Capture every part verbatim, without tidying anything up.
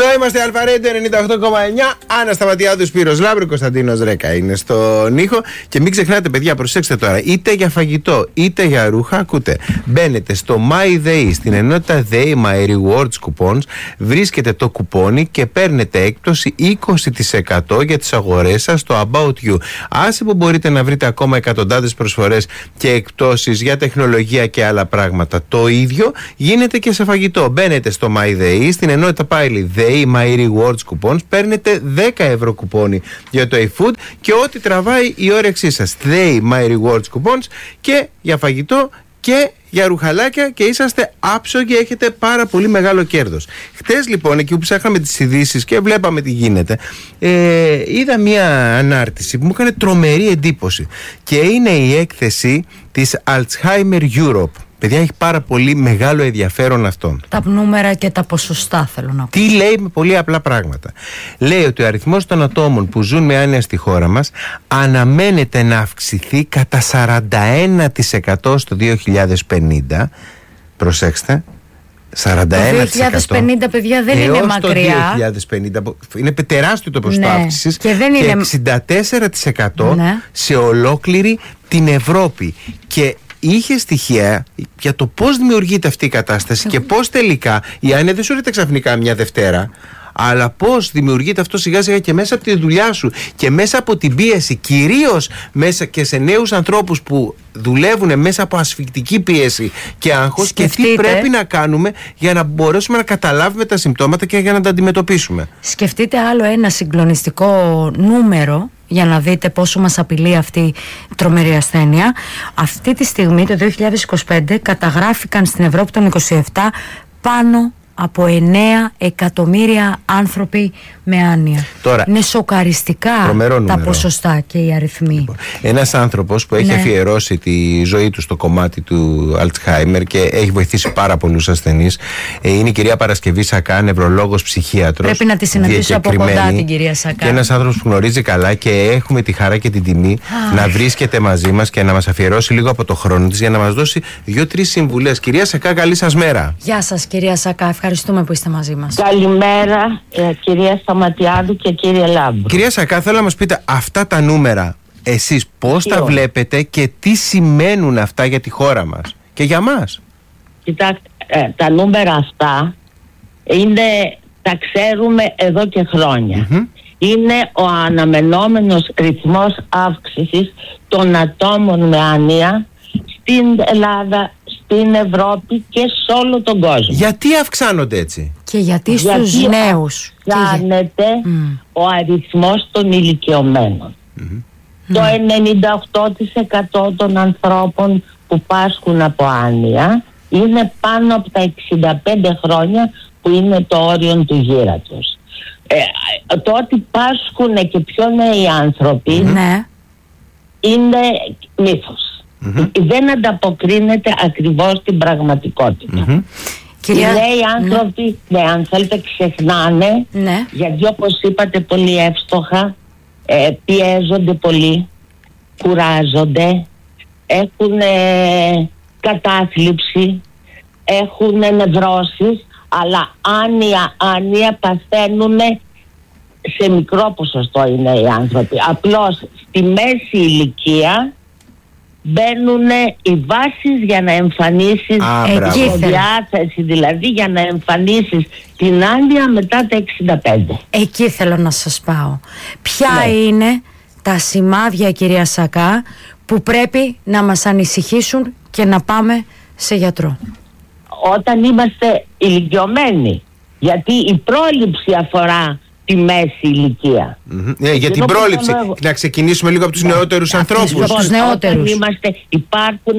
Εδώ είμαστε, Αλφαρέντιο ενενήντα οκτώ κόμμα εννιά. Άννα Σταματιάδου, Σπύρος Λάμπρου, Κωνσταντίνος Ρέκα είναι στον ήχο. Και μην ξεχνάτε, παιδιά, προσέξτε τώρα, είτε για φαγητό είτε για ρούχα, ακούτε. Μπαίνετε στο MyDay, στην ενότητα Day My Rewards Coupons, βρίσκετε το κουπόνι και παίρνετε έκπτωση είκοσι τοις εκατό για τις αγορές σας στο About You. Άσε που μπορείτε να βρείτε ακόμα εκατοντάδες προσφορές και εκπτώσεις για τεχνολογία και άλλα πράγματα. Το ίδιο γίνεται και σε φαγητό. Μπαίνετε στο MyDay, στην ενότητα πάλι Day My Rewards Coupons, παίρνετε δέκα ευρώ κουπόνι για το iFood και ό,τι τραβάει η όρεξή σας. Day My Rewards Coupons και για φαγητό και για ρουχαλάκια και είσαστε άψογοι, έχετε πάρα πολύ μεγάλο κέρδος. Χτες λοιπόν, εκεί που ψάχναμε τις ειδήσεις και βλέπαμε τι γίνεται, ε, είδα μια ανάρτηση που μου έκανε τρομερή εντύπωση και είναι η έκθεση της Alzheimer Europe. Παιδιά, έχει πάρα πολύ μεγάλο ενδιαφέρον αυτό. Τα νούμερα και τα ποσοστά θέλω να πω. Τι λέει με πολύ απλά πράγματα. Λέει ότι ο αριθμός των ατόμων που ζουν με άνοια στη χώρα μας αναμένεται να αυξηθεί κατά σαράντα ένα τοις εκατό στο δύο χιλιάδες πενήντα. Προσέξτε. σαράντα ένα τοις εκατό. Το δύο χιλιάδες πενήντα, παιδιά, δεν είναι μακριά. Το δύο χιλιάδες πενήντα είναι τεράστιο το ποσοστό, ναι, αύξησης και, δεν και είναι... εξήντα τέσσερα τοις εκατό, ναι, σε ολόκληρη την Ευρώπη. Και είχε στοιχεία για το πώς δημιουργείται αυτή η κατάσταση και πώς τελικά η άνοια δεν σου έρχεται ξαφνικά μια Δευτέρα, αλλά πώς δημιουργείται αυτό σιγά σιγά και μέσα από τη δουλειά σου και μέσα από την πίεση, κυρίως μέσα και σε νέους ανθρώπους που δουλεύουν μέσα από ασφυκτική πίεση και άγχος. Σκεφτείτε, και τι πρέπει να κάνουμε για να μπορέσουμε να καταλάβουμε τα συμπτώματα και για να τα αντιμετωπίσουμε. Σκεφτείτε άλλο ένα συγκλονιστικό νούμερο για να δείτε πόσο μας απειλεί αυτή η τρομερή ασθένεια. Αυτή τη στιγμή, το δύο χιλιάδες είκοσι πέντε, καταγράφηκαν στην Ευρώπη των είκοσι επτά πάνω από εννέα εκατομμύρια άνθρωποι με άνοια. Τώρα, είναι σοκαριστικά τα ποσοστά και οι αριθμοί. Λοιπόν, ένας άνθρωπος που έχει, ναι, αφιερώσει τη ζωή του στο κομμάτι του Alzheimer και έχει βοηθήσει πάρα πολλούς ασθενείς, είναι η κυρία Παρασκευή Σακά, νευρολόγος ψυχίατρος. Πρέπει να τη συναντήσω από κοντά την κυρία Σακά. Και ένας άνθρωπος που γνωρίζει καλά και έχουμε τη χαρά και την τιμή ah. να βρίσκεται μαζί μας και να μας αφιερώσει λίγο από το χρόνο της για να μας δώσει δύο-τρεις συμβουλές. Κυρία Σακά, καλή σας μέρα. Γεια σας, κυρία Σακά. Ευχαριστούμε που είστε μαζί μας. Καλημέρα, ε, κυρία Σταματιάδου και κύριε Λάμπρου. Κυρία Σακά, θέλω να μας πείτε αυτά τα νούμερα, εσείς πώς τι τα όλα. βλέπετε και τι σημαίνουν αυτά για τη χώρα μας και για μας? Κοιτάξτε, ε, τα νούμερα αυτά είναι, τα ξέρουμε εδώ και χρόνια. Mm-hmm. Είναι ο αναμενόμενος ρυθμός αύξησης των ατόμων με άνοια στην Ελλάδα, στην Ευρώπη και σε όλο τον κόσμο. Γιατί αυξάνονται έτσι? Και γιατί στους γιατί νέους αυξάνεται mm. ο αριθμός των ηλικιωμένων. Mm-hmm. Το ενενήντα οκτώ τοις εκατό των ανθρώπων που πάσχουν από άνοια είναι πάνω από τα εξήντα πέντε χρόνια, που είναι το όριο του γύρατος. Ε, το ότι πάσχουν και πιο νέοι άνθρωποι mm-hmm. είναι μύθος. Mm-hmm. Δεν ανταποκρίνεται ακριβώς στην πραγματικότητα. Mm-hmm. Οι νέοι άνθρωποι, ναι. Ναι, αν θέλετε, ξεχνάνε, ναι, γιατί όπως είπατε πολύ εύστοχα, ε, πιέζονται πολύ, κουράζονται, έχουν ε, κατάθλιψη, έχουν νευρώσεις, αλλά άνοια, άνοια παθαίνουν σε μικρό ποσοστό οι νέοι άνθρωποι. Απλώς στη μέση ηλικία μπαίνουν οι βάσεις για να εμφανίσεις τη διάθεση, δηλαδή για να εμφανίσεις την άνοια μετά τα εξήντα πέντε. Εκεί θέλω να σας πάω. Ποια ναι. είναι τα σημάδια, κυρία Σακά, που πρέπει να μας ανησυχήσουν και να πάμε σε γιατρό? Όταν είμαστε ηλικιωμένοι, γιατί η πρόληψη αφορά τη μέση ηλικία. Mm-hmm. Yeah, για την πρόληψη. Εγώ... Να ξεκινήσουμε λίγο από τους yeah. νεότερους ανθρώπους. Λοιπόν, τους νεότερους. Όταν είμαστε, υπάρχουν...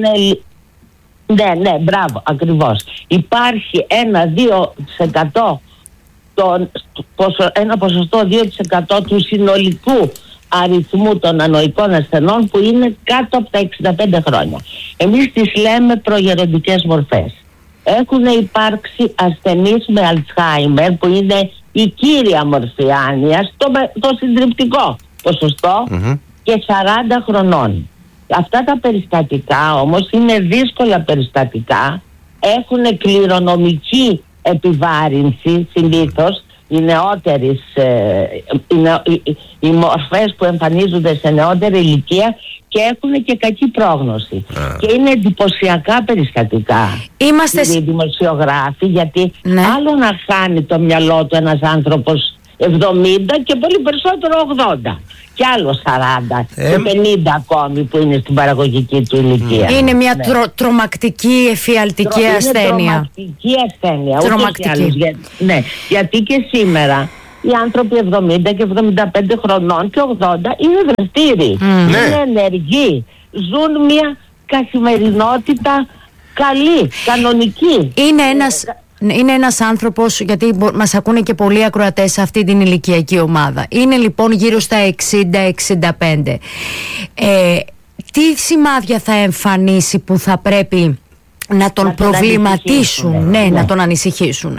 Ναι, ναι, μπράβο, ακριβώς. Υπάρχει ένα δύο τοις εκατό, τον, ένα ποσοστό δύο τοις εκατό του συνολικού αριθμού των ανοικών ασθενών που είναι κάτω από τα εξήντα πέντε χρόνια. Εμείς τις λέμε προγεροντικές μορφές. Έχουν υπάρξει ασθενείς με Alzheimer που είναι η κύρια μορφή άνοιας, το, το συντριπτικό ποσοστό mm-hmm. και σαράντα χρονών. Αυτά τα περιστατικά όμως είναι δύσκολα περιστατικά, έχουν κληρονομική επιβάρυνση συνήθως, οι νεότερες, οι, νεο, οι, οι μορφές που εμφανίζονται σε νεότερη ηλικία και έχουν και κακή πρόγνωση. Ah. Και είναι εντυπωσιακά περιστατικά. Είμαστε οι δημοσιογράφοι, γιατί ναι. άλλο να χάνει το μυαλό του ένας άνθρωπος εβδομήντα και πολύ περισσότερο ογδόντα. Και άλλο σαράντα ε, και πενήντα ακόμη που είναι στην παραγωγική του ηλικία. Είναι μια ναι. τρο, τρομακτική εφιαλτική Τρο, ασθένεια. Είναι τρομακτική ασθένεια. Τρομακτική. Για, ναι, γιατί και σήμερα οι άνθρωποι εβδομήντα και εβδομήντα πέντε χρονών και ογδόντα είναι δραστήριοι, mm. είναι ενεργοί, ζουν μια καθημερινότητα καλή, κανονική. Είναι ένας... Είναι ένας άνθρωπος, γιατί μας ακούνε και πολλοί ακροατές σε αυτή την ηλικιακή ομάδα. Είναι λοιπόν γύρω στα εξήντα εξήντα πέντε. Ε, τι σημάδια θα εμφανίσει που θα πρέπει να τον να προβληματίσουν, τον ναι, ναι, να τον ανησυχήσουν?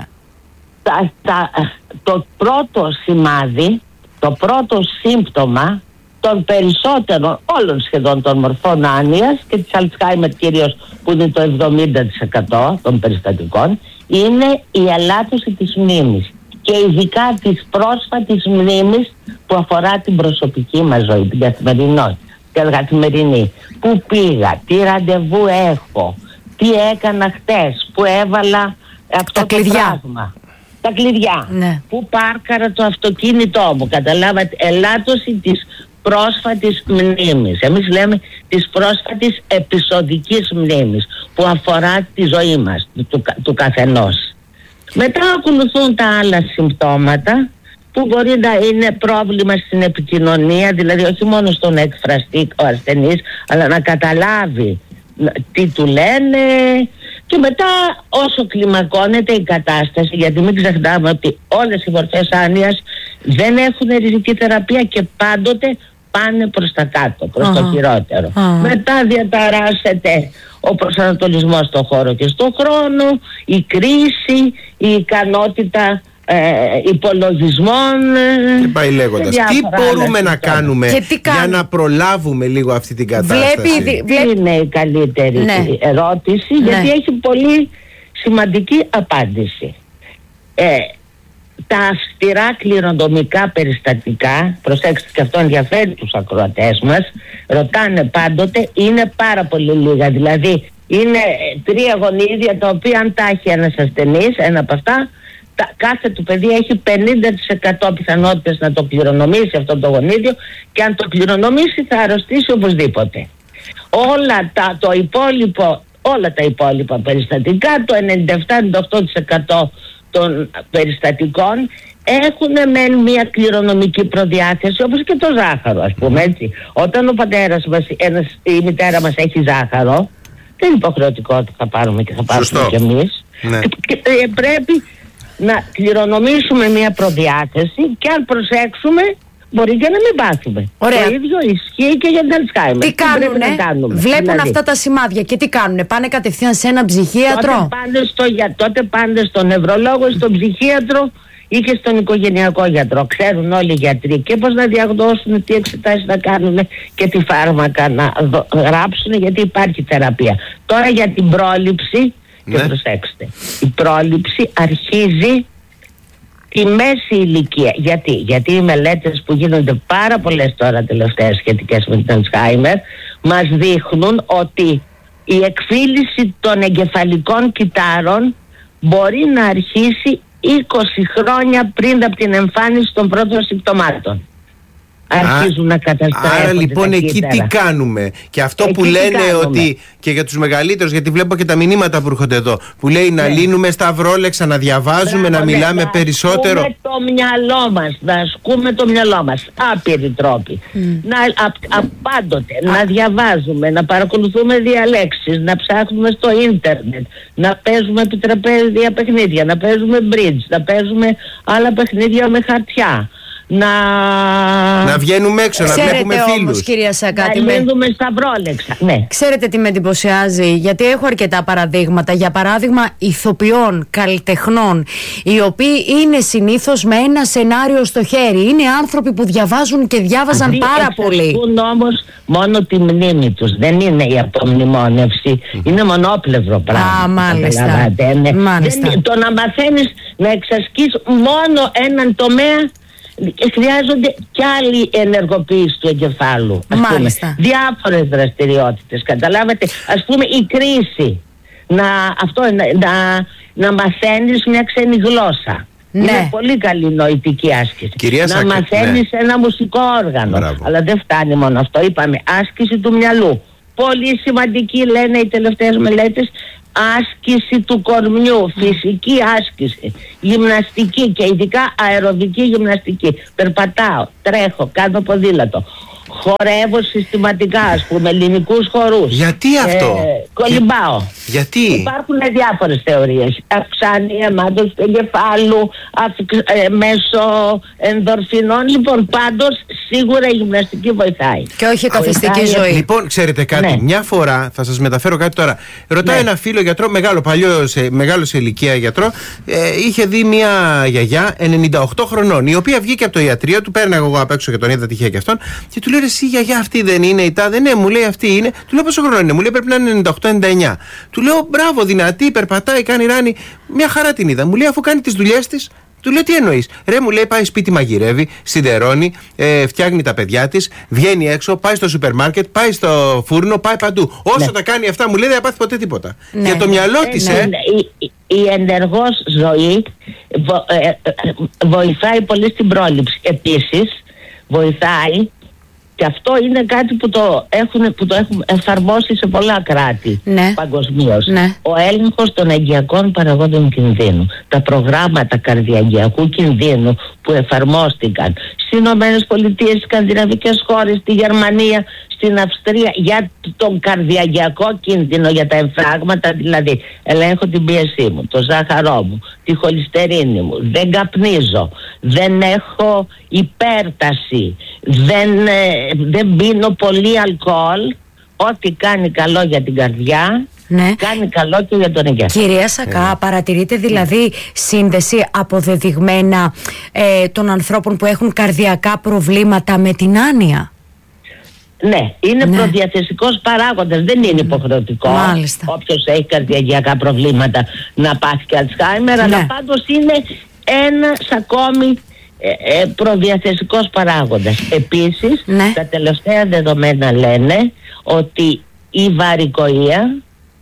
Τα, τα, το πρώτο σημάδι, το πρώτο σύμπτωμα των περισσότερων, όλων σχεδόν των μορφών άνοιας και της Αλτσχάιμερ κυρίως, που είναι το εβδομήντα τοις εκατό των περιστατικών, είναι η ελάττωση της μνήμης και ειδικά της πρόσφατης μνήμης που αφορά την προσωπική μας ζωή, την καθημερινή, την καθημερινή. Πού πήγα, τι ραντεβού έχω, τι έκανα χτες, που έβαλα αυτό τα το κλειδιά. πράγμα. Τα κλειδιά. Ναι. Πού πάρκαρα το αυτοκίνητό μου. Καταλάβατε, ελάττωση της πρόσφατης μνήμης. Εμείς λέμε της πρόσφατης επεισοδικής μνήμης που αφορά τη ζωή μας, του, του καθενός. Μετά ακολουθούν τα άλλα συμπτώματα που μπορεί να είναι πρόβλημα στην επικοινωνία, δηλαδή όχι μόνο στον εκφραστή ο ασθενής, αλλά να καταλάβει τι του λένε. Και μετά όσο κλιμακώνεται η κατάσταση, γιατί μην ξεχνάμε ότι όλες οι μορφές άνοιας δεν έχουν ριζική θεραπεία και πάντοτε πάνε προς τα κάτω, προς uh-huh. το χειρότερο. Uh-huh. Μετά διαταράσσεται ο προσανατολισμός στον χώρο και στον χρόνο, η κρίση, η ικανότητα ε, υπολογισμών και πάει λέγοντας. Τι μπορούμε να κάνουμε για να προλάβουμε λίγο αυτή την κατάσταση? Βλέπει, βλέπει... Είναι η καλύτερη ναι. ερώτηση, ναι. γιατί έχει πολύ σημαντική απάντηση. Ε, τα αυστηρά κληρονομικά περιστατικά, προσέξτε και αυτό ενδιαφέρει τους ακροατές μας, ρωτάνε πάντοτε, είναι πάρα πολύ λίγα. Δηλαδή είναι τρία γονίδια τα οποία αν τα έχει ένας ασθενής, ένα από αυτά, τα, κάθε του παιδί έχει πενήντα τοις εκατό πιθανότητες να το κληρονομήσει αυτό το γονίδιο, και αν το κληρονομήσει θα αρρωστήσει οπωσδήποτε. Όλα τα, το υπόλοιπο, όλα τα υπόλοιπα περιστατικά, το ενενήντα επτά με ενενήντα οκτώ τοις εκατό των περιστατικών έχουν μεν μια κληρονομική προδιάθεση, όπως και το ζάχαρο, ας πούμε, έτσι. Όταν ο πατέρας μας, ένας, η μητέρα μας έχει ζάχαρο, δεν είναι υποχρεωτικό ότι θα πάρουμε και θα πάρουμε κι εμείς. Ναι. Και, ε, πρέπει να κληρονομήσουμε μια προδιάθεση και αν προσέξουμε μπορεί και να μην πάθουμε. Ωραία. Το ίδιο ισχύει και για την Αλτσχάιμερ. Τι κάνουνε, να κάνουμε. Βλέπουν δηλαδή αυτά τα σημάδια και τι κάνουνε? Πάνε κατευθείαν σε έναν ψυχίατρο? Τότε πάνε, στο, τότε πάνε στον νευρολόγο, στον ψυχίατρο ή και στον οικογενειακό γιατρό. Ξέρουν όλοι οι γιατροί και πώς να διαγνώσουν, τι εξετάσεις να κάνουν και τι φάρμακα να γράψουν, γιατί υπάρχει θεραπεία. Τώρα για την πρόληψη, ναι. και προσέξτε, η πρόληψη αρχίζει τη μέση ηλικία. Γιατί? Γιατί οι μελέτες που γίνονται πάρα πολλές τώρα τελευταίες σχετικές με την Αλτσχάιμερ μας δείχνουν ότι η εκφύλιση των εγκεφαλικών κυττάρων μπορεί να αρχίσει είκοσι χρόνια πριν από την εμφάνιση των πρώτων συμπτωμάτων. Αρχίζουν να καταστρέφονται. Άρα λοιπόν εκεί τι κάνουμε? Και αυτό εκεί που λένε ότι και για τους μεγαλύτερους, γιατί βλέπω και τα μηνύματα που έρχονται εδώ, που λέει να ναι. λύνουμε σταυρόλεξα, να διαβάζουμε, Μπράβο, να μιλάμε ναι, περισσότερο. Να ασκούμε το μυαλό μας, να ασκούμε το μυαλό μας. Άπειροι τρόποι. Mm. Να, α, α, πάντοτε α. να διαβάζουμε, να παρακολουθούμε διαλέξεις, να ψάχνουμε στο ίντερνετ, να παίζουμε επιτραπέζια παιχνίδια, να παίζουμε bridge, να παίζουμε άλλα παιχνίδια με χαρτιά. να... να βγαίνουμε έξω, Ξέρετε, να βλέπουμε όμως, φίλους. κυρία Σακά, να λύνουμε σταυρόλεξα. Ναι. Ξέρετε τι με εντυπωσιάζει, γιατί έχω αρκετά παραδείγματα. Για παράδειγμα, ηθοποιών, καλλιτεχνών, οι οποίοι είναι συνήθως με ένα σενάριο στο χέρι. Είναι άνθρωποι που διαβάζουν και διάβαζαν Αυτοί πάρα πολύ. εξασκούν όμως μόνο τη μνήμη τους. Δεν είναι η απομνημόνευση. Είναι μονόπλευρο πράγμα. Α, μάλιστα. Ναι. μάλιστα. Δεν, το να μαθαίνεις να εξασκείς μόνο έναν τομέα, χρειάζονται κι άλλη ενεργοποίηση του εγκεφάλου. Ας Μάλιστα. πούμε, διάφορες δραστηριότητες. Καταλάβατε, ας πούμε η κρίση. Να, αυτό, να, να, να μαθαίνεις μια ξένη γλώσσα. Ναι. Είναι πολύ καλή νοητική άσκηση. Κυρία να Σακ... μαθαίνεις ναι. ένα μουσικό όργανο. Μπράβο. Αλλά δεν φτάνει μόνο αυτό. Είπαμε άσκηση του μυαλού. Πολύ σημαντική, λένε οι τελευταίες μελέτες, άσκηση του κορμιού, φυσική άσκηση, γυμναστική και ειδικά αεροβική γυμναστική. Περπατάω, τρέχω, κάνω ποδήλατο. Χορεύω συστηματικά, ας πούμε, ελληνικούς χορούς. Γιατί αυτό? Ε, κολυμπάω. Γιατί? Υπάρχουν διάφορες θεωρίες. Αυξάνει η αιμάτωση του εγκεφάλου, ε, μέσω ενδορφινών. Λοιπόν, πάντως σίγουρα η γυμναστική βοηθάει. Και όχι η καθιστική βοηθάει. ζωή. Λοιπόν, ξέρετε κάτι, Ναι. μια φορά θα σας μεταφέρω κάτι τώρα. Ρωτάει Ναι. ένα φίλο γιατρό, μεγάλο, παλιό, σε, μεγάλο σε ηλικία γιατρό, ε, είχε δει μια γιαγιά ενενήντα οκτώ χρονών, η οποία βγήκε από το ιατρείο, του πέρναγα εγώ απ' έξω και τον είδα τυχαία και αυτόν, και του λέει: εσύ η γιαγιά αυτή δεν είναι η τάδε? Ναι, μου λέει αυτή είναι. Του λέω: πόσο χρόνο είναι? Μου λέει: πρέπει να είναι ενενήντα οκτώ ενενήντα εννιά. Του λέω: μπράβο, δυνατή, περπατάει, κάνει ράνι. Μια χαρά την είδα. Μου λέει: αφού κάνει τις δουλειές της. Του λέω: τι εννοείς? Ρε, μου λέει, πάει σπίτι, μαγειρεύει, σιδερώνει, ε, φτιάχνει τα παιδιά της, βγαίνει έξω, πάει στο σούπερ μάρκετ, πάει στο φούρνο, πάει παντού. Όσο Ναι. τα κάνει αυτά, μου λέει, δεν θα πάθει ποτέ τίποτα. Ναι. Για το μυαλό Ε, της, ναι, ε. ναι, η, η ενεργός ζωή βο- ε, ε, βοηθάει πολύ στην πρόληψη. Επίσης βοηθάει, και αυτό είναι κάτι που το έχουν, που το έχουν εφαρμόσει σε πολλά κράτη Ναι. παγκοσμίως. Ναι. Ο έλεγχος των εγκιακών παραγόντων κινδύνου. Τα προγράμματα καρδιαγγειακού κινδύνου που εφαρμόστηκαν στις Ηνωμένες Πολιτείες, στις σκανδιναβικές χώρες, στη Γερμανία, στην Αυστρία, για τον καρδιαγγειακό κίνδυνο, για τα εμφράγματα, δηλαδή ελέγχω την πίεσή μου, το ζάχαρό μου, τη χολυστερίνη μου, δεν καπνίζω, δεν έχω υπέρταση, δεν, ε, δεν πίνω πολύ αλκοόλ. Ό,τι κάνει καλό για την καρδιά, Ναι. κάνει καλό και για τον εγκέφαλο. Κυρία Σακά, παρατηρείτε δηλαδή σύνδεση αποδεδειγμένα ε, των ανθρώπων που έχουν καρδιακά προβλήματα με την άνοια? Ναι, είναι Ναι. προδιαθεσικός παράγοντας, δεν είναι υποχρεωτικό. Μάλιστα. Όποιος έχει καρδιακά προβλήματα να πάθει και Αλτσχάιμερ, Ναι. αλλά πάντως είναι ένας ακόμη ε, ε, προδιαθεσικός παράγοντας. Επίσης, Ναι. τα τελευταία δεδομένα λένε ότι η βαρικοεία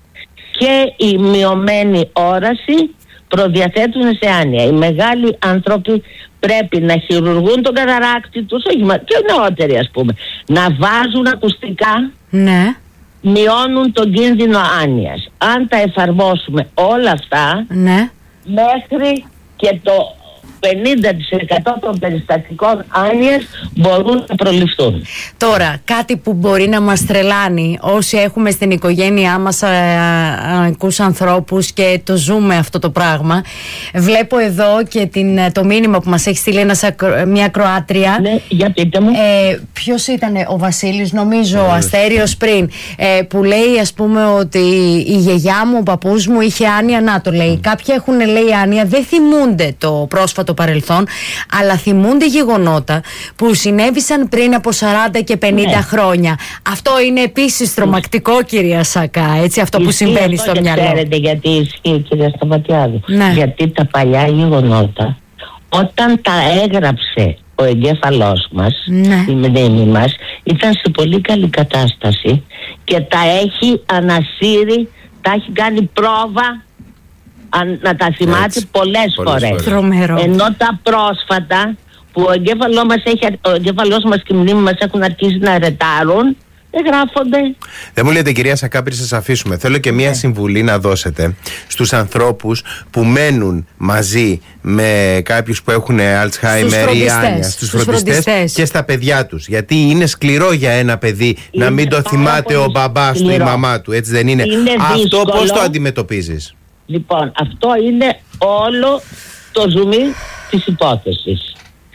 και η μειωμένη όραση προδιαθέτουν σε άνοια. Οι μεγάλοι άνθρωποι πρέπει να χειρουργούν τον καταράκτη τους, όχι μα, και νεότεροι ας πούμε, να βάζουν ακουστικά, Ναι. μειώνουν τον κίνδυνο άνοιας. Αν τα εφαρμόσουμε όλα αυτά, Ναι. μέχρι και το πενήντα τοις εκατό των περιστατικών άνοιας μπορούν να προληφθούν. Τώρα, κάτι που μπορεί να μας τρελάνει όσοι έχουμε στην οικογένειά μας ανικούς ανθρώπους και το ζούμε αυτό το πράγμα. Βλέπω εδώ και την, το μήνυμα που μας έχει στείλει ένας, ακρο- μια Κροάτρια. Ναι, για πείτε μου. Ε, ποιος ήταν ο Βασίλης, νομίζω, ο Αστέριος πριν, ε, που λέει, ας πούμε, ότι η γιαγιά μου, ο παππούς μου είχε άνοια. Να το λέει. Κάποιοι έχουν, λέει, άνοια, δεν θυμούνται το πρόσφατο παρελθόν, αλλά θυμούνται γεγονότα που συνέβησαν πριν από σαράντα και πενήντα Ναι. χρόνια. Αυτό είναι επίσης τρομακτικό, κυρία Σακά, έτσι, αυτό που Ισχύει συμβαίνει αυτό στο και μυαλό. Ξέρετε γιατί ισχύει, κυρία Σταματιάδου? Ναι. Γιατί τα παλιά γεγονότα, όταν τα έγραψε ο εγκέφαλός μας, Ναι. η μνήμη μας, ήταν σε πολύ καλή κατάσταση και τα έχει ανασύρει, τα έχει κάνει πρόβα αν, να τα θυμάται Έτσι, πολλές, πολλές φορές. φορές. Τρομερό. Ενώ τα πρόσφατα που ο εγκέφαλός μας, έχει, ο εγκέφαλός μας και η μνήμη μας έχουν αρχίσει να ρετάρουν, δεν γράφονται. Δεν μου λέτε, κυρία Σακά, πριν σας αφήσουμε, θέλω και μία συμβουλή να δώσετε στους ανθρώπους που μένουν μαζί με κάποιους που έχουν Αλτσχάιμερ ή άνοια, στους στους φροντιστές φροντιστές. και στα παιδιά τους. Γιατί είναι σκληρό για ένα παιδί να Είναι μην το πάρα θυμάται πολύ ο μπαμπάς του ή η σκληρό. μαμά του, έτσι δεν είναι? Είναι Αυτό δύσκολο. πώς το αντιμετωπίζεις? Λοιπόν, αυτό είναι όλο το ζουμί της υπόθεσης.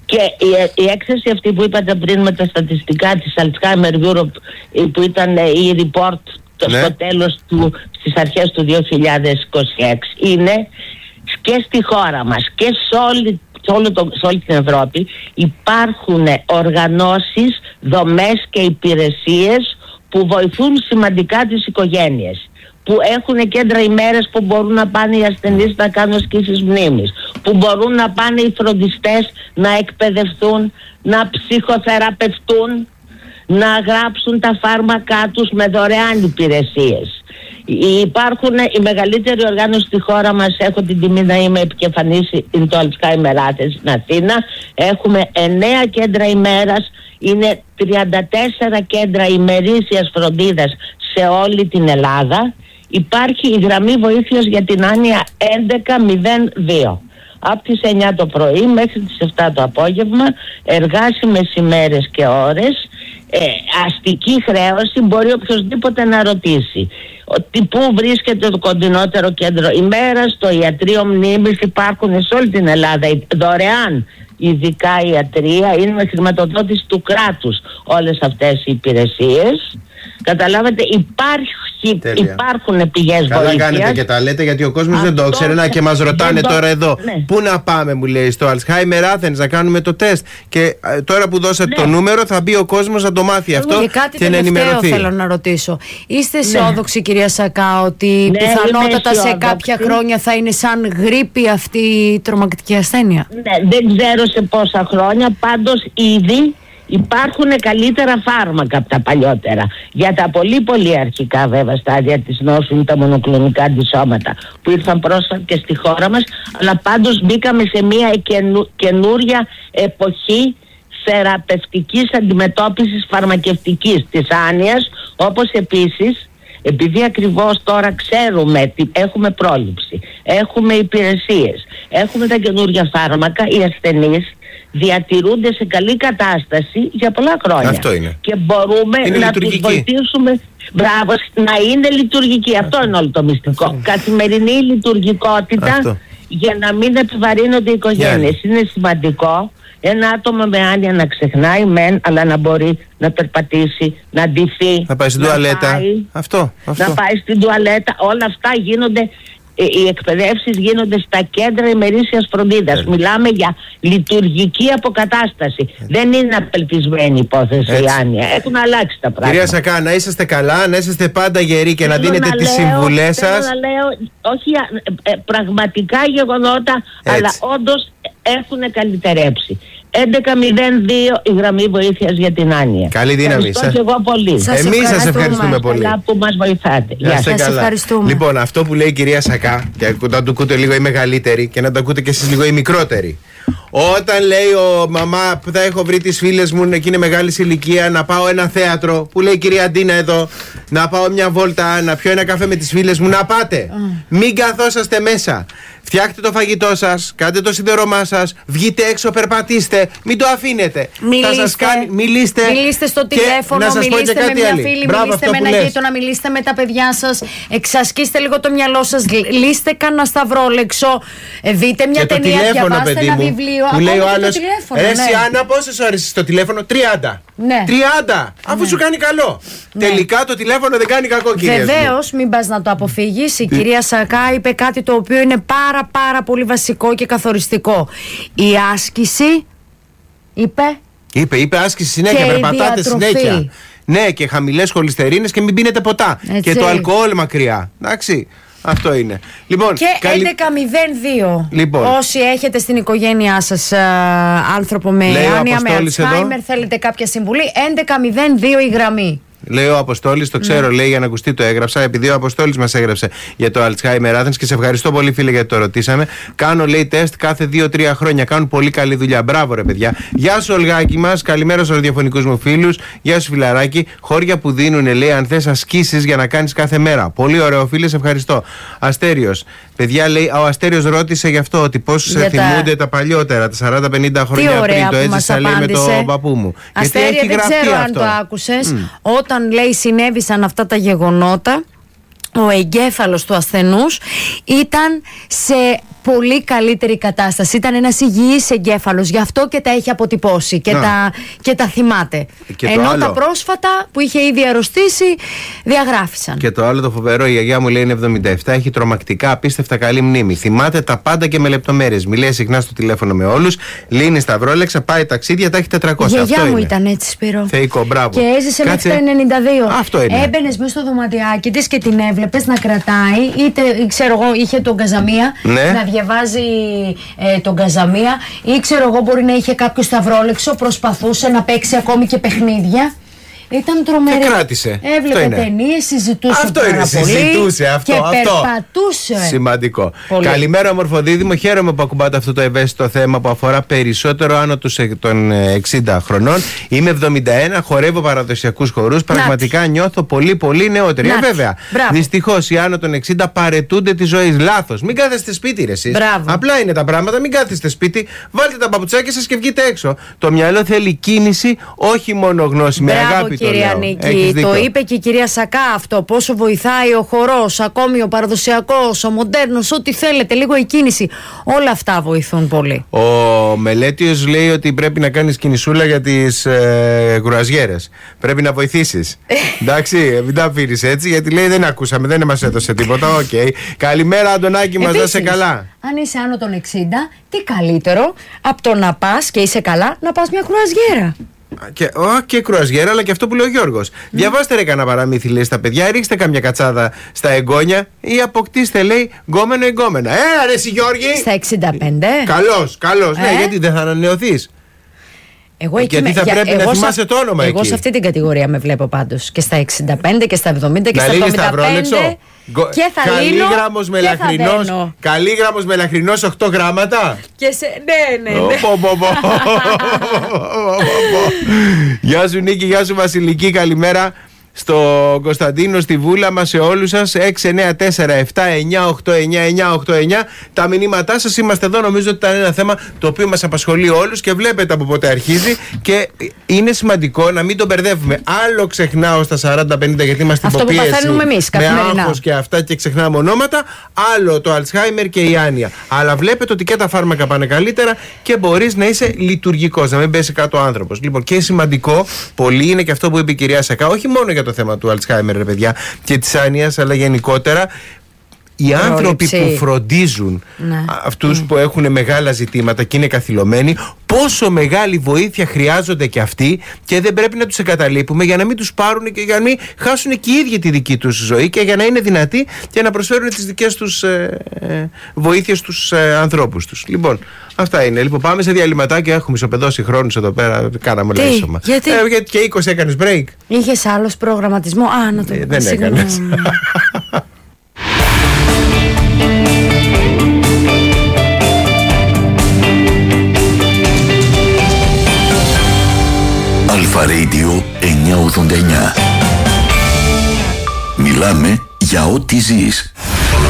Και η, η έκθεση αυτή που είπατε πριν με τα στατιστικά της Alzheimer Europe, που ήταν η report ναι. στο τέλος του, στις αρχές του δύο χιλιάδες είκοσι έξι, είναι και στη χώρα μας και σε όλη, σε όλο το, σε όλη την Ευρώπη υπάρχουν οργανώσεις, δομές και υπηρεσίες που βοηθούν σημαντικά τις οικογένειες, που έχουν κέντρα ημέρες που μπορούν να πάνε οι ασθενείς να κάνουν ασκήσεις μνήμης, που μπορούν να πάνε οι φροντιστές να εκπαιδευτούν, να ψυχοθεραπευτούν, να γράψουν τα φάρμακά τους με δωρεάν υπηρεσίες. Υπάρχουν η μεγαλύτερη οργάνωση στη χώρα μας, έχω την τιμή να είμαι επικεφαλής, είναι το Alzheimer Athens στην Αθήνα. Έχουμε εννέα κέντρα ημέρας, είναι τριάντα τέσσερα κέντρα ημερήσιας φροντίδας σε όλη την Ελλάδα. Υπάρχει η γραμμή βοήθειας για την άνοια έντεκα μηδέν δύο. Από τις εννιά το πρωί μέχρι τις επτά το απόγευμα, εργάσιμες ημέρες και ώρες, ε, αστική χρέωση, μπορεί οποιοσδήποτε να ρωτήσει ότι πού βρίσκεται το κοντινότερο κέντρο ημέρας, το ιατρείο μνήμης, υπάρχουν σε όλη την Ελλάδα δωρεάν ειδικά ιατρία, είναι με χρηματοδότηση του κράτους όλες αυτές οι υπηρεσίες. Καταλάβατε, υπάρχει, υπάρχουν πηγές βοήθειας. Καλά κάνετε και τα λέτε, γιατί ο κόσμος δεν το ξέρει. Να και μας ρωτάνε τώρα το... εδώ, ναι. Πού να πάμε, μου λέει, στο Alzheimer Athens να κάνουμε το τεστ. Και τώρα που δώσατε ναι. το νούμερο, θα μπει ο κόσμος να το μάθει αυτό και, κάτι και να ενημερωθεί. Θέλω να ρωτήσω. Είστε αισιόδοξοι, ναι. κυρία Σακά, ότι ναι, πιθανότατα σε κάποια χρόνια θα είναι σαν γρίπη αυτή η τρομακτική ασθένεια? Ναι, δεν ξέρω σε πόσα χρόνια, πάντως ήδη υπάρχουν καλύτερα φάρμακα από τα παλιότερα. Για τα πολύ πολύ αρχικά βέβαια στάδια της νόσου είναι τα μονοκλονικά αντισώματα που ήρθαν πρόσφατα και στη χώρα μας, αλλά πάντως μπήκαμε σε μια καινου, καινούρια εποχή θεραπευτικής αντιμετώπισης φαρμακευτικής της άνοιας, όπως επίσης, επειδή ακριβώς τώρα ξέρουμε ότι έχουμε πρόληψη, έχουμε υπηρεσίες, έχουμε τα καινούργια φάρμακα, οι ασθενείς διατηρούνται σε καλή κατάσταση για πολλά χρόνια. Αυτό είναι. Και μπορούμε είναι να τους βοηθήσουμε, μπράβο, να είναι λειτουργικοί. Αυτό, Αυτό είναι όλο το μυστικό. Αυτό. Καθημερινή λειτουργικότητα. Αυτό. Για να μην επιβαρύνονται οι οικογένειες. Είναι σημαντικό ένα άτομο με άνοια να ξεχνάει μεν, αλλά να μπορεί να περπατήσει, να ντυθεί, να πάει στην να τουαλέτα. Πάει, αυτό, αυτό. Να πάει στην τουαλέτα. Όλα αυτά γίνονται. Οι εκπαιδεύσεις γίνονται στα κέντρα ημερήσιας φροντίδας. Yeah. Μιλάμε για λειτουργική αποκατάσταση. Yeah. Δεν είναι απελπισμένη υπόθεση η άνοια. Έχουν αλλάξει τα πράγματα. Κυρία Σακά, να είσαστε καλά, να είσαστε πάντα γεροί και θέλω να δίνετε να τις συμβουλές σας. Θέλω να λέω, όχι ε, πραγματικά γεγονότα, έτσι. Αλλά όντως έχουν καλυτερέψει. έντεκα μηδέν δύο η γραμμή βοήθειας για την άνοια. Καλή δύναμη. Ευχαριστώ και εγώ πολύ. Εμείς σας ευχαριστούμε πολύ. Καλά που μας βοηθάτε. Γεια σας. Ευχαριστούμε. Λοιπόν, αυτό που λέει η κυρία Σακά, και να το ακούτε λίγο οι μεγαλύτεροι και να το ακούτε και εσείς λίγο οι μικρότεροι. Όταν λέει ο μαμά που θα έχω βρει τις φίλες μου και είναι μεγάλη ηλικία, να πάω ένα θέατρο, που λέει η κυρία Αντίνα εδώ, να πάω μια βόλτα, να πιω ένα καφέ με τις φίλες μου, να πάτε. Mm. Μην καθόσαστε μέσα. Φτιάχτε το φαγητό σας, κάντε το σιδερώμά σας, βγείτε έξω, περπατήστε, μην το αφήνετε. Μιλήστε, θα σας κάνει, μιλήστε, μιλήστε στο τηλέφωνο, μιλήστε με μια άλλη. φίλη, Μπράβο, μιλήστε με ένα γείτονα, μιλήστε με τα παιδιά σας, εξασκήστε λίγο το μυαλό σας, λύστε κανένα σταυρόλεξο, δείτε μια και ταινία, διαβάστε ένα βιβλίο. Που λέει ο άλλος, ρε Σιάννα, πόσες ώρες είσαι στο τηλέφωνο? τριάντα. Ναι. τριάντα, αφού ναι. σου κάνει καλό. Ναι. Τελικά το τηλέφωνο δεν κάνει κακό, κυρία. Βεβαίως, μην πας να το αποφύγεις. Η κυρία Σακά είπε κάτι το οποίο είναι πάρα πάρα πολύ βασικό και καθοριστικό. Η άσκηση, είπε. Είπε, είπε άσκηση συνέχεια, περπατάτε συνέχεια. Ναι, και χαμηλές χολυστερίνες και μην πίνετε ποτά. Έτσι. Και το αλκοόλ μακριά. Εντάξει. Αυτό είναι. Λοιπόν, και καλή... έντεκα μηδέν δύο. Λοιπόν. Όσοι έχετε στην οικογένειά σας α, άνθρωπο με άνοια, με Alzheimer, θέλετε κάποια συμβουλή, έντεκα μηδέν δύο η γραμμή. Λέει ο Αποστόλης, το ξέρω, ναι. λέει για να ακουστεί, το έγραψα. Επειδή ο Αποστόλης μας έγραψε για το Alzheimer Athens και σε ευχαριστώ πολύ, φίλε, γιατί το ρωτήσαμε. Κάνω, λέει, τεστ κάθε δύο τρία χρόνια. Κάνουν πολύ καλή δουλειά. Μπράβο, ρε παιδιά. Γεια σου, Ολγάκη μας. Καλημέρα στους ραδιοφωνικούς μου φίλους. Γεια σου, φιλαράκι. Χώρια που δίνουν, λέει, αν θες ασκήσεις για να κάνεις κάθε μέρα. Πολύ ωραίο, φίλε, σε ευχαριστώ. Αστέριος. Παιδιά, λέει, ο Αστέριος ρώτησε γι' αυτό, ότι πώς τα... θυμούνται τα παλιότερα, τα σαράντα πενήντα χρόνια πριν. Το έζησα, λέει, με τον παππού μου. Αστέρια, γιατί δεν ξέρω αν αυτό. Το άκουσες. Mm. Όταν, λέει, συνέβησαν αυτά τα γεγονότα, ο εγκέφαλος του ασθενούς ήταν σε πολύ καλύτερη κατάσταση. Ήταν ένας υγιής εγκέφαλος, γι' αυτό και τα έχει αποτυπώσει και, τα, και τα θυμάται. Και ενώ άλλο, τα πρόσφατα που είχε ήδη αρρωστήσει διαγράφησαν. Και το άλλο το φοβερό, η γιαγιά μου λέει είναι εβδομήντα επτά, έχει τρομακτικά απίστευτα καλή μνήμη. Θυμάται τα πάντα και με λεπτομέρειες. Μιλάει συχνά στο τηλέφωνο με όλους, λύνει σταυρόλεξα, πάει ταξίδια, τα έχει τετρακόσια. Η γιαγιά μου ήταν έτσι, Σπύρο. Θεϊκό, μπράβο. Και έζησε μέχρι τα ενενήντα δύο. Αυτό είναι. Έμπαινες μέσα στο δωματιάκι της και την έβλεπες να κρατάει, είτε ξέρω εγώ, είχε τον Καζαμία, ναι, να διαβάζει ε, τον Καζαμία, ή ξέρω εγώ, μπορεί να είχε κάποιο σταυρόλεξο, προσπαθούσε να παίξει ακόμη και παιχνίδια. Ήταν τρομερή. Και κράτησε. Έβλεπε ταινίες, συζητούσε αυτό πάρα είναι, πολύ συζητούσε αυτό, και αυτό. περπατούσε. Σημαντικό. Πολύ. Καλημέρα, Ομορφοδίδυμο. Χαίρομαι που ακουμπάτε αυτό το ευαίσθητο θέμα που αφορά περισσότερο άνω των εξήντα χρονών. Είμαι εβδομήντα ένα, χορεύω παραδοσιακούς χορούς. Πραγματικά νιώθω πολύ, πολύ νεότερη. Ε, βέβαια. Δυστυχώς οι άνω των εξήντα παρετούνται τη ζωή. Λάθος. Μην κάθεστε σπίτι, ρε εσείς. Απλά είναι τα πράγματα. Μην κάθεστε σπίτι. Βάλτε τα παπουτσάκια σας και βγείτε έξω. Το μυαλό θέλει κίνηση, όχι μόνο γνώση. Με αγάπη. Κυρία Νίκη, το είπε και η κυρία Σακά αυτό. Πόσο βοηθάει ο χορός, ακόμη ο παραδοσιακός, ο μοντέρνος, ό,τι θέλετε. Λίγο η κίνηση. Όλα αυτά βοηθούν πολύ. Ο Μελέτιος λέει ότι πρέπει να κάνεις κινησούλα για τις ε, κουραζιέρες. Πρέπει να βοηθήσεις. Εντάξει, μην τα αφήνεις έτσι, γιατί λέει δεν ακούσαμε, δεν μας έδωσε τίποτα. Οκ. Okay. Καλημέρα, Αντωνάκη, μας δώσε καλά. Αν είσαι άνω των εξήντα, τι καλύτερο από το να πας και είσαι καλά, να πας μια κουραζιέρα. Και, ο, και κρουαζιέρα, αλλά και αυτό που λέει ο Γιώργος. Mm. Διαβάστε ρε κανένα παραμύθι, λέει στα παιδιά, ρίξτε καμιά κατσάδα στα εγγόνια ή αποκτήστε, λέει, γκόμενο εγκόμενα. Ε, αρέσει Γιώργη! Στα εξήντα πέντε. Καλώς, καλώς. Ε? Ναι, γιατί δεν θα ανανεωθείς. Εγώ γιατί με, θα για, πρέπει να θυμάσαι το όνομα εγώ εκεί. Σε αυτή την κατηγορία με βλέπω πάντως. Και στα εξήντα πέντε και στα εβδομήντα και να στα εβδομήντα πέντε. Και θα Καλήγραμμος μελαχρινός, καλήγραμμος μελαχρινός οκτώ γράμματα. Και σε, ναι, ναι, ναι. Γεια σου Νίκη, γεια σου Βασιλική, καλημέρα στο Κωνσταντίνο, στη Βούλα μας, σε όλους σας. Έξι εννιά τέσσερα επτά εννιά οκτώ εννιά εννιά οκτώ εννιά. Τα μηνύματά σας, είμαστε εδώ. Νομίζω ότι ήταν ένα θέμα το οποίο μας απασχολεί όλους και βλέπετε από πότε αρχίζει. Και είναι σημαντικό να μην τον μπερδεύουμε. Άλλο ξεχνάω στα σαράντα πενήντα γιατί είμαστε υποπίεση με άγχος και αυτά και ξεχνάμε ονόματα. Άλλο το Αλτσχάιμερ και η άνοια. Αλλά βλέπετε ότι και τα φάρμακα πάνε καλύτερα και μπορείς να είσαι λειτουργικός, να μην πέσει κάτω ο άνθρωπος. Λοιπόν, και σημαντικό πολύ είναι και αυτό που είπε η κυρία Σακά, όχι μόνο για το θέμα του Αλτσχάιμερ, ρε παιδιά, και της άνοιας, αλλά γενικότερα οι άνθρωποι που φροντίζουν, ναι, αυτούς mm. που έχουν μεγάλα ζητήματα και είναι καθυλωμένοι, πόσο μεγάλη βοήθεια χρειάζονται και αυτοί και δεν πρέπει να τους εγκαταλείπουμε για να μην τους πάρουν και για να μην χάσουν και οι ίδιοι τη δική τους ζωή και για να είναι δυνατοί και να προσφέρουν τις δικές τους ε, ε, βοήθειες στους ε, ανθρώπους τους. Λοιπόν, αυτά είναι. Λοιπόν, πάμε σε διαλυματάκια. Έχουμε ισοπεδώσει χρόνους εδώ πέρα. Κάναμε όλα ίσωμα. Γιατί? Ε, γιατί και είκοσι έκανες break. Είχες άλλος προγραμματισμό? Α, να το ε, δεν έκανες. Αλφα Radio εννιακόσια ογδόντα εννιά. Μιλάμε για ό,τι ζεις.